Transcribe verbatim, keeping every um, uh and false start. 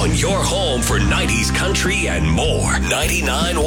on your home for nineties country and more. ninety-nine point one